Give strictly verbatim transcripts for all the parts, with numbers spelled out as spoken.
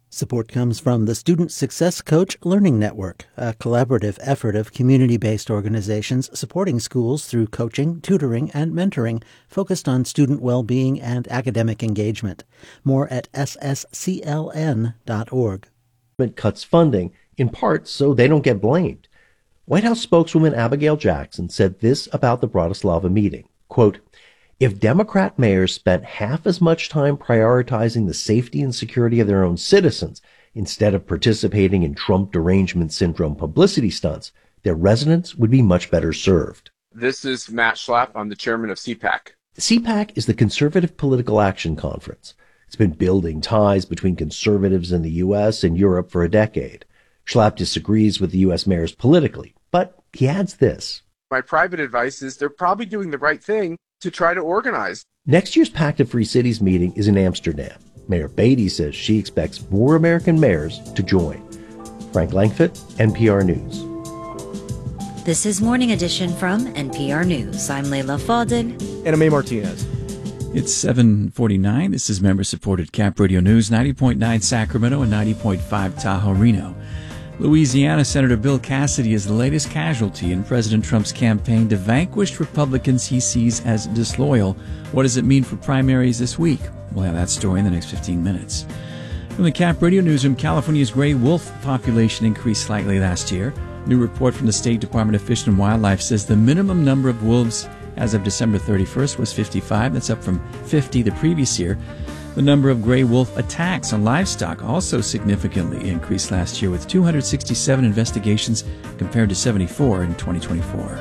Support comes from the Student Success Coach Learning Network, a collaborative effort of community-based organizations supporting schools through coaching, tutoring, and mentoring focused on student well-being and academic engagement. More at s s c l n dot org. Cuts funding, in part so they don't get blamed. White House spokeswoman Abigail Jackson said this about the Bratislava meeting, quote, "If Democrat mayors spent half as much time prioritizing the safety and security of their own citizens instead of participating in Trump derangement syndrome publicity stunts, their residents would be much better served." This is Matt Schlapp. I'm the chairman of C PAC. C PAC is the Conservative Political Action Conference. It's been building ties between conservatives in the U S and Europe for a decade. Schlapp disagrees with the U S mayors politically, but he adds this. My private advice is they're probably doing the right thing to try to organize. Next year's Pact of Free Cities meeting is in Amsterdam. Mayor Beatty says she expects more American mayors to join. Frank Langfitt, N P R News. This is Morning Edition from N P R News. I'm Leila Fadel. And I'm A. Martinez. It's seven forty-nine. This is member-supported Cap Radio News, ninety point nine Sacramento and ninety point five Tahoe Reno. Louisiana Senator Bill Cassidy is the latest casualty in President Trump's campaign to vanquish Republicans he sees as disloyal. What does it mean for primaries this week? We'll have that story in the next fifteen minutes. From the Cap Radio Newsroom, California's gray wolf population increased slightly last year. New report from the State Department of Fish and Wildlife says the minimum number of wolves as of December thirty-first was fifty-five. That's up from fifty the previous year. The number of gray wolf attacks on livestock also significantly increased last year, with two hundred sixty-seven investigations compared to seventy-four in twenty twenty-four.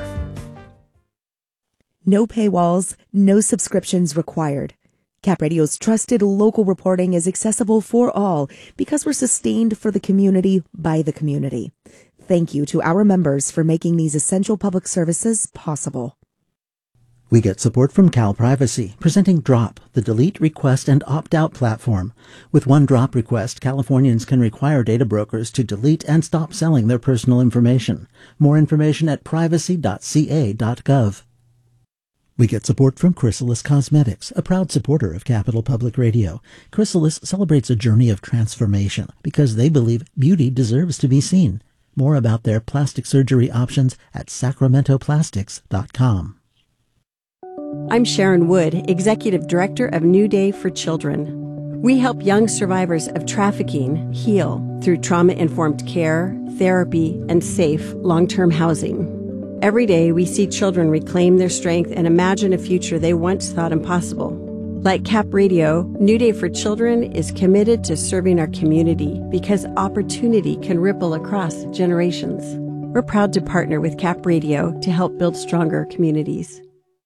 No paywalls, no subscriptions required. Cap Radio's trusted local reporting is accessible for all because we're sustained for the community by the community. Thank you to our members for making these essential public services possible. We get support from Cal Privacy, presenting Drop, the delete, request, and opt-out platform. With one drop request, Californians can require data brokers to delete and stop selling their personal information. More information at privacy dot c a dot gov. We get support from Chrysalis Cosmetics, a proud supporter of Capital Public Radio. Chrysalis celebrates a journey of transformation because they believe beauty deserves to be seen. More about their plastic surgery options at sacramento plastics dot com. I'm Sharon Wood, Executive Director of New Day for Children. We help young survivors of trafficking heal through trauma-informed care, therapy, and safe long-term housing. Every day, we see children reclaim their strength and imagine a future they once thought impossible. Like Cap Radio, New Day for Children is committed to serving our community because opportunity can ripple across generations. We're proud to partner with Cap Radio to help build stronger communities.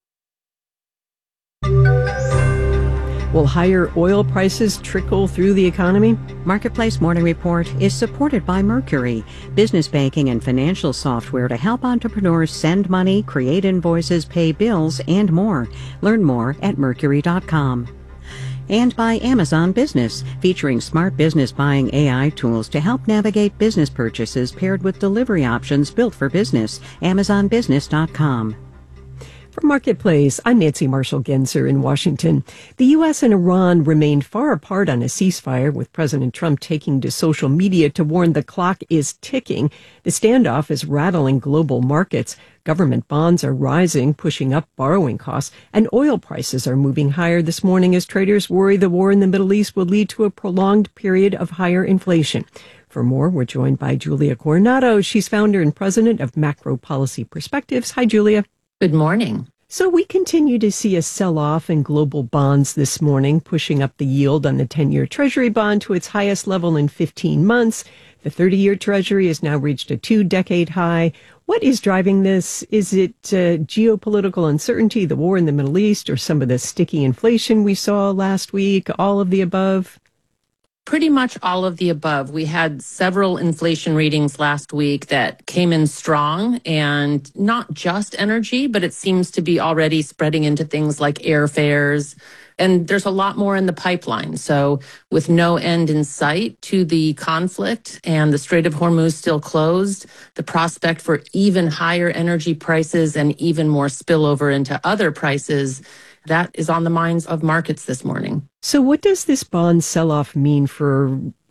Will higher oil prices trickle through the economy? Marketplace Morning Report is supported by Mercury, business banking and financial software to help entrepreneurs send money, create invoices, pay bills, and more. Learn more at mercury dot com. And by Amazon Business, featuring smart business buying A I tools to help navigate business purchases paired with delivery options built for business. amazon business dot com. From Marketplace, I'm Nancy Marshall-Genzer in Washington. The U S and Iran remained far apart on a ceasefire, with President Trump taking to social media to warn the clock is ticking. The standoff is rattling global markets. Government bonds are rising, pushing up borrowing costs, and oil prices are moving higher this morning as traders worry the war in the Middle East will lead to a prolonged period of higher inflation. For more, we're joined by Julia Coronado. She's founder and president of Macro Policy Perspectives. Hi, Julia. Good morning. So we continue to see a sell-off in global bonds this morning, pushing up the yield on the ten-year Treasury bond to its highest level in fifteen months. The thirty-year Treasury has now reached a two-decade high. What is driving this? Is it uh, geopolitical uncertainty, the war in the Middle East, or some of the sticky inflation we saw last week? All of the above? Pretty much all of the above. We had several inflation readings last week that came in strong, and not just energy, but it seems to be already spreading into things like airfares. And there's a lot more in the pipeline. So with no end in sight to the conflict and the Strait of Hormuz still closed, the prospect for even higher energy prices and even more spillover into other prices, that is on the minds of markets this morning. So what does this bond sell-off mean for